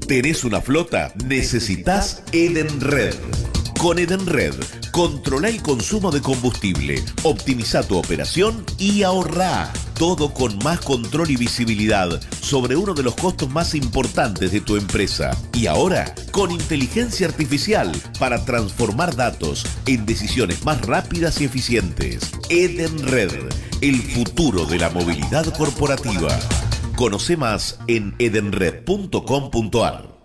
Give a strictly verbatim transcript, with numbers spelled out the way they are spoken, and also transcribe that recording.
¿Tenés una flota? Necesitas Edenred. Con Edenred, controla el consumo de combustible, optimiza tu operación y ahorrá. Todo con más control y visibilidad sobre uno de los costos más importantes de tu empresa. Y ahora, con inteligencia artificial para transformar datos en decisiones más rápidas y eficientes. Edenred, el futuro de la movilidad corporativa. Conoce más en edenred punto com punto ar.